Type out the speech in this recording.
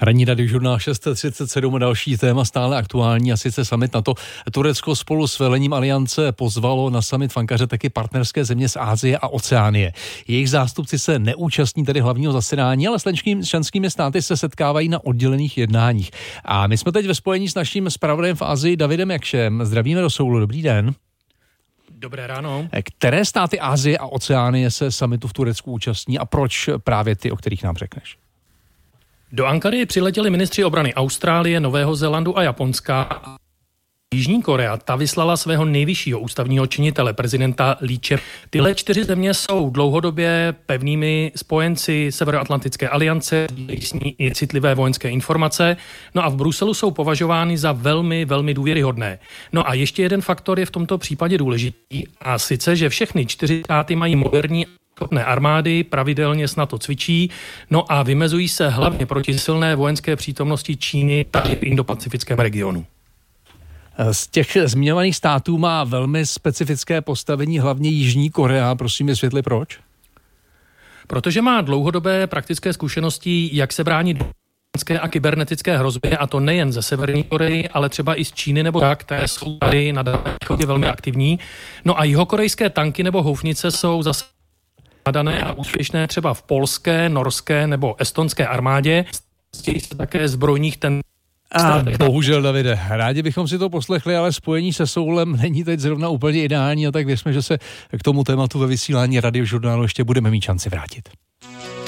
Ranní radiožurnál 637 a další téma stále aktuální, a sice summit NATO. Turecko spolu s velením aliance pozvalo na summit v Ankaře taky partnerské země z Asie a Oceánie. Jejich zástupci se neúčastní tedy hlavního zasedání, ale s členskými státy se setkávají na oddělených jednáních. A my jsme teď ve spojení s naším zpravodajem v Asii Davidem Jakšem. Zdravíme do Soulu, dobrý den. Dobré ráno. Které státy Asie a Oceánie se summitu v Turecku účastní a proč právě ty, o kterých nám řekneš? Do Ankary přiletěli ministři obrany Austrálie, Nového Zélandu a Japonska. Jižní Korea, ta vyslala svého nejvyššího ústavního činitele, prezidenta Lee Jae. Tyhle 4 země jsou dlouhodobě pevnými spojenci Severoatlantické aliance, sdílejí s ní i citlivé vojenské informace. No a v Bruselu jsou považovány za velmi, velmi důvěryhodné. No a ještě jeden faktor je v tomto případě důležitý, a sice, že všechny 4 státy mají moderní schopné armády, pravidelně s NATO cvičí, no a vymezují se hlavně proti silné vojenské přítomnosti Číny tady v indopacifickém regionu. Z těch zmiňovaných států má velmi specifické postavení hlavně Jižní Korea. Prosím, vysvětli proč? Protože má dlouhodobé praktické zkušenosti, jak se bránit vojenské a kybernetické hrozby, a to nejen ze Severní Koreji, ale třeba i z Číny nebo tak, které jsou tady na východě velmi aktivní. No a jihokorejské tanky nebo houfnice jsou zase nadané a úspěšné třeba v polské, norské nebo estonské armádě. Stějí se také zbrojních A bohužel, Davide, rádi bychom si to poslechli, ale spojení se Soulem není teď zrovna úplně ideální, a tak věřme, že se k tomu tématu ve vysílání radiožurnálu ještě budeme mít šanci vrátit.